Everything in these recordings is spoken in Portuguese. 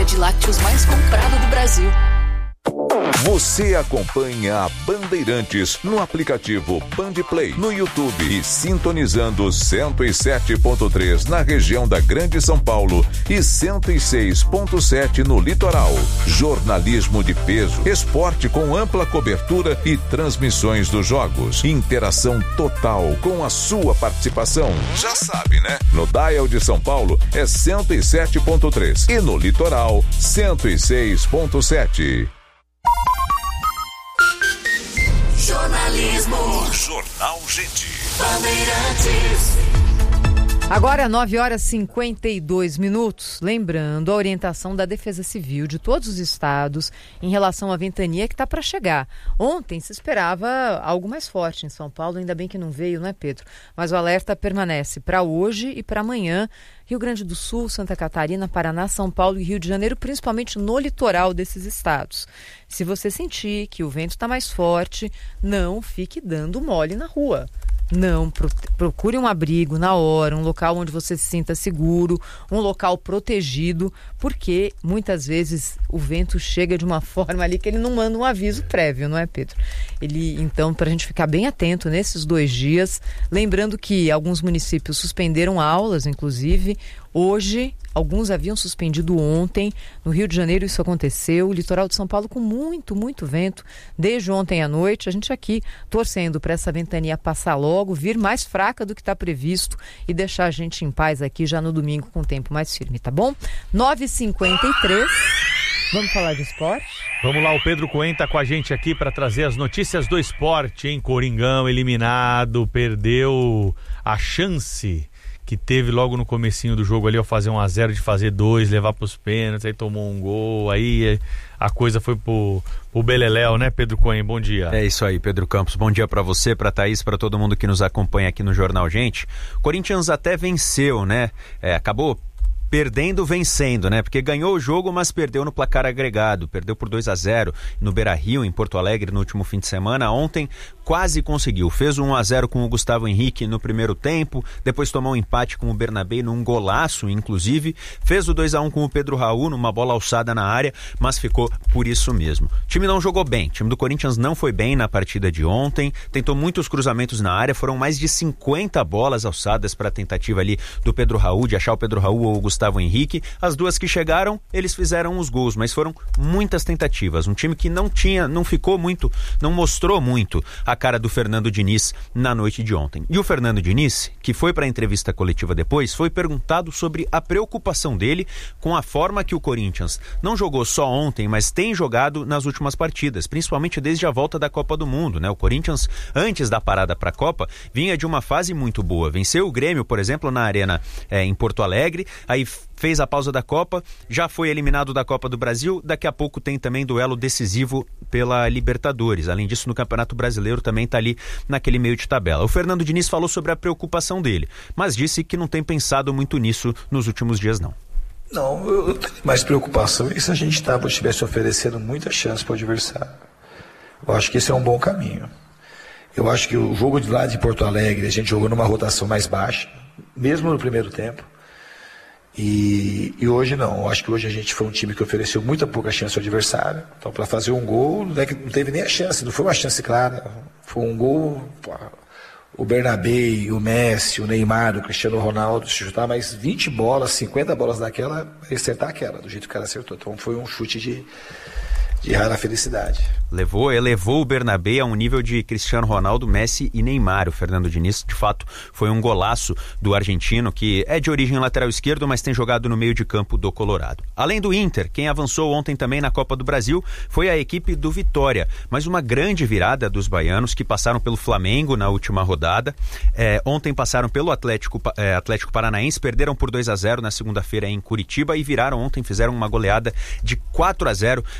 de lácteos mais comprada do Brasil. Você acompanha a Bandeirantes no aplicativo Bandplay, no YouTube e sintonizando 107.3 na região da Grande São Paulo e 106.7 no litoral. Jornalismo de peso, esporte com ampla cobertura e transmissões dos jogos. Interação total com a sua participação. Já sabe, né? No Dial de São Paulo é 107.3 e no litoral 106.7. Jornalismo. Jornal Gente. Bandeirantes. Agora 9h52. Lembrando a orientação da Defesa Civil de todos os estados em relação à ventania que está para chegar. Ontem se esperava algo mais forte em São Paulo, ainda bem que não veio, não é, Pedro? Mas o alerta permanece para hoje e para amanhã. Rio Grande do Sul, Santa Catarina, Paraná, São Paulo e Rio de Janeiro, principalmente no litoral desses estados. Se você sentir que o vento está mais forte, não fique dando mole na rua. Não, procure um abrigo na hora, um local onde você se sinta seguro, um local protegido, porque muitas vezes o vento chega de uma forma ali que ele não manda um aviso prévio, não é, Pedro? Então, para a gente ficar bem atento nesses 2 dias, lembrando que alguns municípios suspenderam aulas, inclusive, hoje. Alguns haviam suspendido ontem. No Rio de Janeiro isso aconteceu. O litoral de São Paulo com muito, muito vento. Desde ontem à noite, a gente aqui torcendo para essa ventania passar logo, vir mais fraca do que está previsto e deixar a gente em paz aqui já no domingo com o tempo mais firme, tá bom? 9h53. Vamos falar de esporte? Vamos lá, o Pedro Cohen está com a gente aqui para trazer as notícias do esporte, hein? Coringão eliminado, perdeu a chance que teve logo no comecinho do jogo ali ao fazer 1-0, de fazer 2, levar pros pênaltis, aí tomou um gol, aí a coisa foi pro beleléu, né, Pedro Cohen? Bom dia. É isso aí, Pedro Campos. Bom dia pra você, pra Thaís, pra todo mundo que nos acompanha aqui no Jornal Gente. O Corinthians até venceu, né? Acabou perdendo, vencendo, né? Porque ganhou o jogo, mas perdeu no placar agregado. Perdeu por 2-0 no Beira-Rio, em Porto Alegre, no último fim de semana. Ontem quase conseguiu. Fez um 1-0 com o Gustavo Henrique no primeiro tempo, depois tomou um empate com o Bernabé num golaço, inclusive. Fez o 2-1 com o Pedro Raul, numa bola alçada na área, mas ficou por isso mesmo. O time não jogou bem. O time do Corinthians não foi bem na partida de ontem. Tentou muitos cruzamentos na área. Foram mais de 50 bolas alçadas para a tentativa ali do Pedro Raul, de achar o Pedro Raul ou o Gustavo Henrique. As duas que chegaram, eles fizeram os gols, mas foram muitas tentativas. Um time que não ficou muito, não mostrou muito a cara do Fernando Diniz na noite de ontem. E o Fernando Diniz, que foi para a entrevista coletiva depois, foi perguntado sobre a preocupação dele com a forma que o Corinthians não jogou só ontem, mas tem jogado nas últimas partidas, principalmente desde a volta da Copa do Mundo, né? O Corinthians, antes da parada para a Copa, vinha de uma fase muito boa. Venceu o Grêmio, por exemplo, na Arena em Porto Alegre, aí fez a pausa da Copa, já foi eliminado da Copa do Brasil, daqui a pouco tem também duelo decisivo pela Libertadores. Além disso, no Campeonato Brasileiro também está ali naquele meio de tabela. O Fernando Diniz falou sobre a preocupação dele, mas disse que não tem pensado muito nisso nos últimos dias, não. Não, eu tenho mais preocupação se a gente estivesse oferecendo muita chance para o adversário. Eu acho que esse é um bom caminho. Eu acho que o jogo de lá de Porto Alegre, a gente jogou numa rotação mais baixa, mesmo no primeiro tempo. E hoje não, eu acho que hoje a gente foi um time que ofereceu muita pouca chance ao adversário. Então, para fazer um gol, não teve nem a chance, não foi uma chance clara. Foi um gol, o Bernabé, o Messi, o Neymar, o Cristiano Ronaldo, se chutar mais 20 bolas, 50 bolas daquela, acertar aquela, do jeito que o cara acertou. Então, foi um chute de rara felicidade. Elevou o Bernabé a um nível de Cristiano Ronaldo, Messi e Neymar. O Fernando Diniz, de fato, foi um golaço do argentino, que é de origem lateral esquerdo, mas tem jogado no meio de campo do Colorado. Além do Inter, quem avançou ontem também na Copa do Brasil foi a equipe do Vitória, mas uma grande virada dos baianos, que passaram pelo Flamengo na última rodada. Ontem passaram pelo Atlético Paranaense, perderam por 2-0 na segunda-feira em Curitiba e viraram ontem, fizeram uma goleada de 4-0 para cima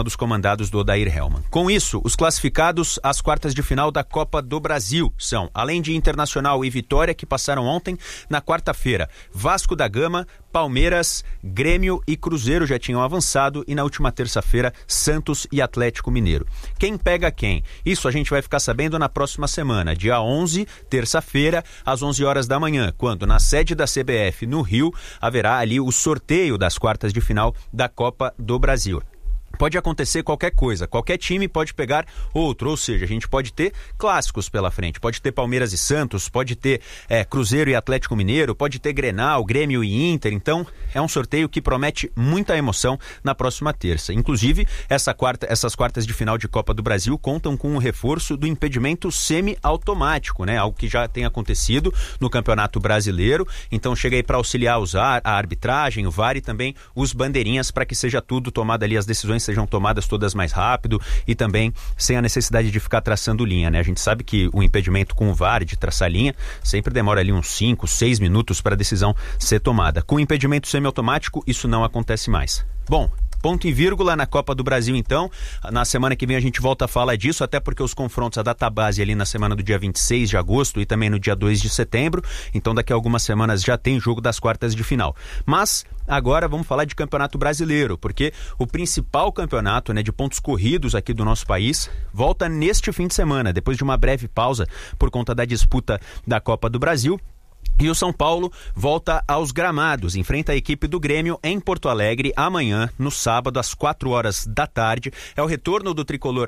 dos comandados do Odair Hellmann. Com isso, os classificados às quartas de final da Copa do Brasil são, além de Internacional e Vitória, que passaram ontem, na quarta-feira, Vasco da Gama, Palmeiras, Grêmio e Cruzeiro já tinham avançado e na última terça-feira, Santos e Atlético Mineiro. Quem pega quem? Isso a gente vai ficar sabendo na próxima semana, dia 11, terça-feira, às 11 horas da manhã, quando na sede da CBF no Rio haverá ali o sorteio das quartas de final da Copa do Brasil. Pode acontecer qualquer coisa, qualquer time pode pegar outro, ou seja, a gente pode ter clássicos pela frente, pode ter Palmeiras e Santos, pode ter Cruzeiro e Atlético Mineiro, pode ter Grenal, Grêmio e Inter, então é um sorteio que promete muita emoção na próxima terça. Inclusive, essas quartas de final de Copa do Brasil contam com o reforço do impedimento semi-automático, né? Algo que já tem acontecido no Campeonato Brasileiro, então chega aí para auxiliar a arbitragem, o VAR e também os bandeirinhas para que seja tudo tomado ali, as decisões sejam tomadas todas mais rápido e também sem a necessidade de ficar traçando linha, né? A gente sabe que o impedimento com o VAR de traçar linha sempre demora ali uns 5, 6 minutos para a decisão ser tomada. Com o impedimento semiautomático, isso não acontece mais. Bom, ponto e vírgula na Copa do Brasil, então. Na semana que vem a gente volta a falar disso, até porque os confrontos, a data base ali na semana do dia 26 de agosto e também no dia 2 de setembro. Então daqui a algumas semanas já tem jogo das quartas de final. Mas agora vamos falar de Campeonato Brasileiro, porque o principal campeonato, né, de pontos corridos aqui do nosso país volta neste fim de semana, depois de uma breve pausa por conta da disputa da Copa do Brasil. E o São Paulo volta aos gramados, enfrenta a equipe do Grêmio em Porto Alegre amanhã, no sábado, às 4 horas da tarde. É o retorno do tricolor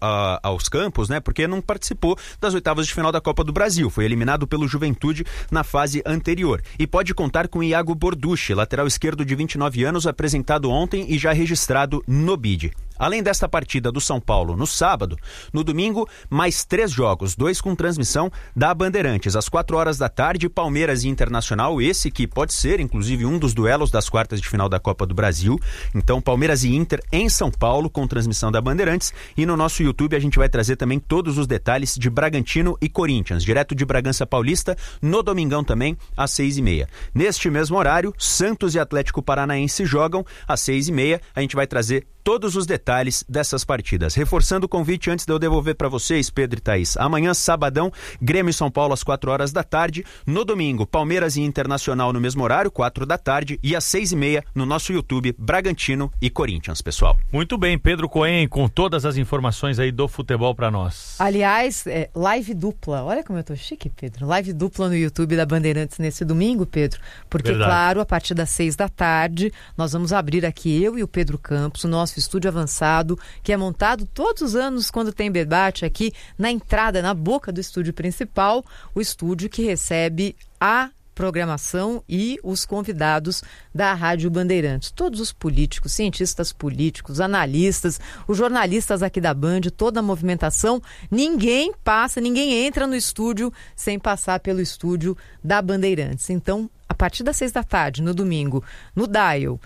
aos campos, né? Porque não participou das oitavas de final da Copa do Brasil. Foi eliminado pelo Juventude na fase anterior. E pode contar com Iago Borducci, lateral esquerdo de 29 anos, apresentado ontem e já registrado no BID. Além desta partida do São Paulo no sábado, no domingo, mais 3 jogos, 2 com transmissão da Bandeirantes. Às 4 horas da tarde, Palmeiras e Internacional, esse que pode ser, inclusive, um dos duelos das quartas de final da Copa do Brasil. Então, Palmeiras e Inter em São Paulo, com transmissão da Bandeirantes. E no nosso YouTube a gente vai trazer também todos os detalhes de Bragantino e Corinthians, direto de Bragança Paulista, no domingão também, às 6h30. Neste mesmo horário, Santos e Atlético Paranaense jogam às 6h30. A gente vai trazer todos os detalhes dessas partidas. Reforçando o convite antes de eu devolver para vocês, Pedro e Thaís. Amanhã, sabadão, Grêmio e São Paulo às 4 horas da tarde. No domingo, Palmeiras e Internacional no mesmo horário, 4 da tarde. E às 6h30 no nosso YouTube, Bragantino e Corinthians, pessoal. Muito bem, Pedro Cohen, com todas as informações aí do futebol para nós. Aliás, live dupla. Olha como eu tô chique, Pedro. Live dupla no YouTube da Bandeirantes nesse domingo, Pedro. Porque, verdade, claro, a partir das 6 da tarde, nós vamos abrir aqui, eu e o Pedro Campos, o nosso estúdio avançado, que é montado todos os anos quando tem debate aqui na entrada, na boca do estúdio principal, o estúdio que recebe a programação e os convidados da Rádio Bandeirantes. Todos os políticos, cientistas políticos, analistas, os jornalistas aqui da Band, toda a movimentação, ninguém entra no estúdio sem passar pelo estúdio da Bandeirantes. Então, a partir das 6 da tarde, no domingo, no Dial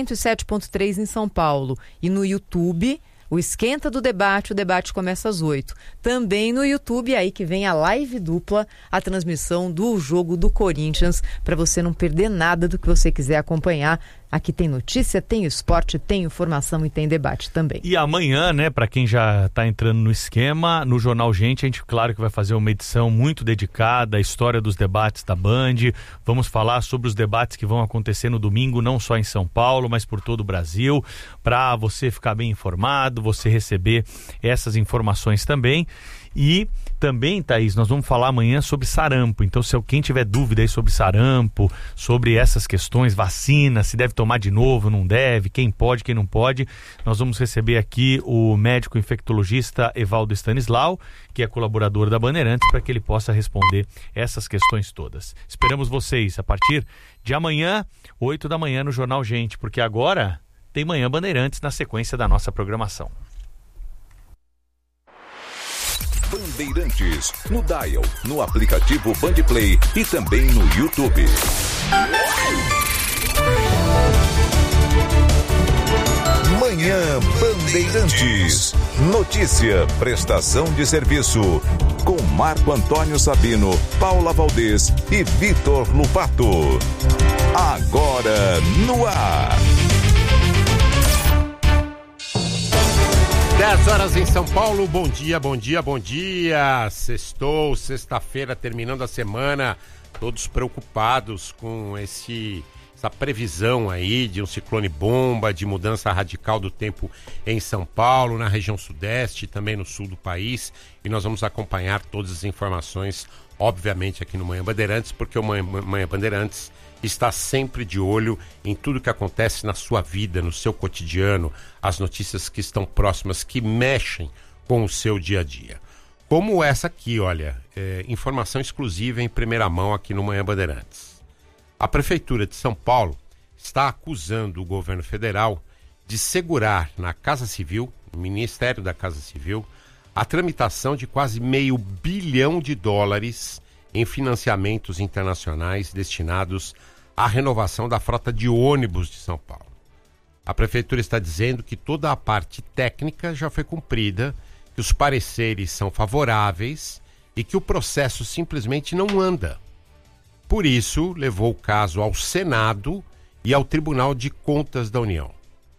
107.3 em São Paulo e no YouTube, o Esquenta do Debate, o debate começa às 8. Também no YouTube, aí que vem a live dupla, a transmissão do jogo do Corinthians, para você não perder nada do que você quiser acompanhar. Aqui tem notícia, tem esporte, tem informação e tem debate também. E amanhã, né, para quem já está entrando no esquema, no Jornal Gente, a gente, claro que vai fazer uma edição muito dedicada à história dos debates da Band. Vamos falar sobre os debates que vão acontecer no domingo, não só em São Paulo, mas por todo o Brasil, para você ficar bem informado, você receber essas informações também. E também, Thaís, nós vamos falar amanhã sobre sarampo. Então, se alguém tiver dúvida aí sobre sarampo, sobre essas questões, vacina, se deve tomar de novo, não deve, quem pode, quem não pode, nós vamos receber aqui o médico infectologista Evaldo Stanislau, que é colaborador da Bandeirantes, para que ele possa responder essas questões todas. Esperamos vocês a partir de amanhã, 8 da manhã, no Jornal Gente, porque agora tem Manhã Bandeirantes na sequência da nossa programação. Bandeirantes, no Dial, no aplicativo Bandplay e também no YouTube. Manhã Bandeirantes. Notícia, prestação de serviço. Com Marco Antônio Sabino, Paula Valdez e Vitor Lupato. Agora no ar. 10 horas em São Paulo, bom dia, bom dia, bom dia. Sextou, sexta-feira, terminando a semana, todos preocupados com essa previsão aí de um ciclone bomba, de mudança radical do tempo em São Paulo, na região sudeste e também no sul do país. E nós vamos acompanhar todas as informações, obviamente, aqui no Manhã Bandeirantes, porque o Manhã Bandeirantes está sempre de olho em tudo que acontece na sua vida, no seu cotidiano, as notícias que estão próximas, que mexem com o seu dia a dia. Como essa aqui, olha, informação exclusiva em primeira mão aqui no Manhã Bandeirantes. A Prefeitura de São Paulo está acusando o governo federal de segurar na Casa Civil, no Ministério da Casa Civil, a tramitação de quase $500 bilhão em financiamentos internacionais destinados à renovação da frota de ônibus de São Paulo. A Prefeitura está dizendo que toda a parte técnica já foi cumprida, que os pareceres são favoráveis e que o processo simplesmente não anda. Por isso, levou o caso ao Senado e ao Tribunal de Contas da União.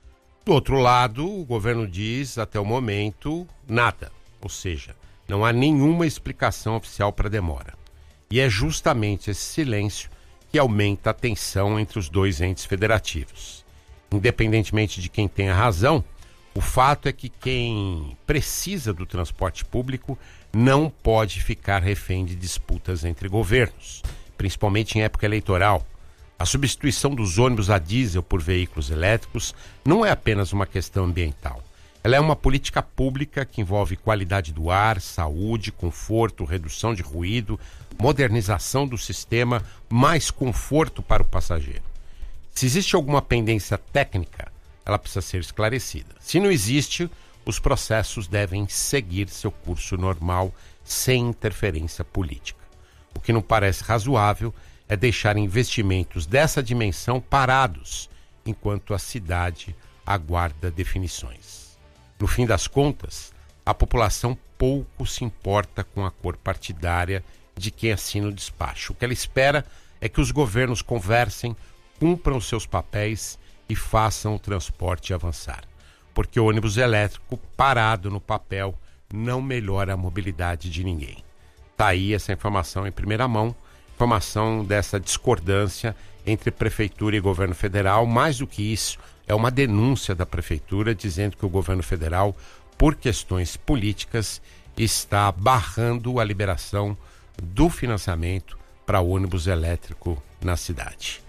Do outro lado, o governo diz, até o momento, nada. Ou seja, não há nenhuma explicação oficial para a demora. E é justamente esse silêncio que aumenta a tensão entre os dois entes federativos. Independentemente de quem tenha razão, o fato é que quem precisa do transporte público não pode ficar refém de disputas entre governos, principalmente em época eleitoral. A substituição dos ônibus a diesel por veículos elétricos não é apenas uma questão ambiental. Ela é uma política pública que envolve qualidade do ar, saúde, conforto, redução de ruído, modernização do sistema, mais conforto para o passageiro. Se existe alguma pendência técnica, ela precisa ser esclarecida. Se não existe, os processos devem seguir seu curso normal, sem interferência política. O que não parece razoável é deixar investimentos dessa dimensão parados, enquanto a cidade aguarda definições. No fim das contas, a população pouco se importa com a cor partidária de quem assina o despacho. O que ela espera é que os governos conversem, cumpram os seus papéis e façam o transporte avançar. Porque o ônibus elétrico parado no papel não melhora a mobilidade de ninguém. Está aí essa informação em primeira mão, informação dessa discordância entre Prefeitura e Governo Federal. Mais do que isso, é uma denúncia da Prefeitura dizendo que o Governo Federal, por questões políticas, está barrando a liberação do financiamento para ônibus elétrico na cidade.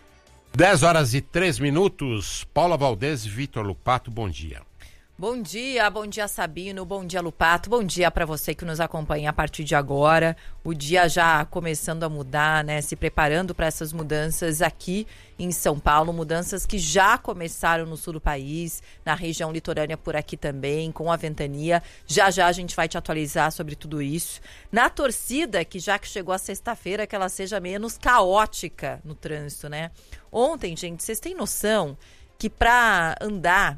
10 horas e 3 minutos. Paula Valdez e Vitor Lupato, bom dia. Bom dia Sabino, bom dia Lupato, bom dia para você que nos acompanha a partir de agora. O dia já começando a mudar, né? Se preparando para essas mudanças aqui em São Paulo, mudanças que já começaram no sul do país, na região litorânea por aqui também, com a ventania. Já a gente vai te atualizar sobre tudo isso. Na torcida, que já que chegou a sexta-feira, que ela seja menos caótica no trânsito, né? Ontem, gente, vocês têm noção que para andar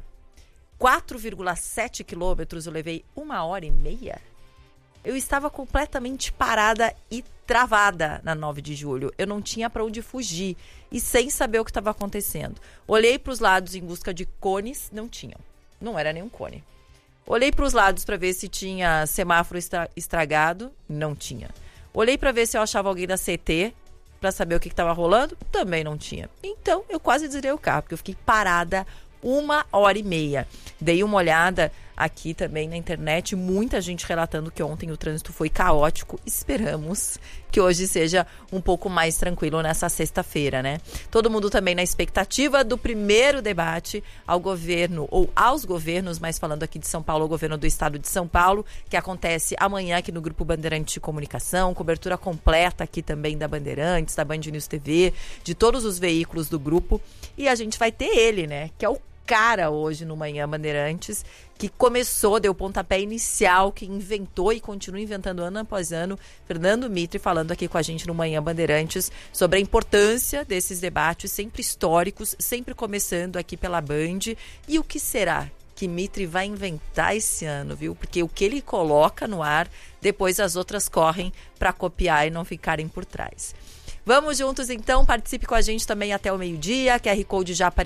4,7 quilômetros eu levei 1h30? Eu estava completamente parada e travada na 9 de julho. Eu não tinha para onde fugir e sem saber o que estava acontecendo. Olhei para os lados em busca de cones, não tinham. Não era nenhum cone. Olhei para os lados para ver se tinha semáforo estragado, não tinha. Olhei para ver se eu achava alguém da CT para saber o que estava rolando, também não tinha. Então eu quase desliguei o carro, porque eu fiquei parada 1h30. Dei uma olhada aqui também na internet, muita gente relatando que ontem o trânsito foi caótico. Esperamos que hoje seja um pouco mais tranquilo nessa sexta-feira, né? Todo mundo também na expectativa do primeiro debate ao governo, ou aos governos, mas falando aqui de São Paulo, o governo do estado de São Paulo, que acontece amanhã aqui no Grupo Bandeirantes de Comunicação, cobertura completa aqui também da Bandeirantes, da Band News TV, de todos os veículos do grupo. E a gente vai ter ele, né? Que é o cara hoje no Manhã Bandeirantes, que começou, deu o pontapé inicial, que inventou e continua inventando ano após ano, Fernando Mitre, falando aqui com a gente no Manhã Bandeirantes sobre a importância desses debates sempre históricos, sempre começando aqui pela Band. E o que será que Mitre vai inventar esse ano, viu? Porque o que ele coloca no ar, depois as outras correm para copiar e não ficarem por trás. Vamos juntos então, participe com a gente também até o meio-dia, QR Code já apareceu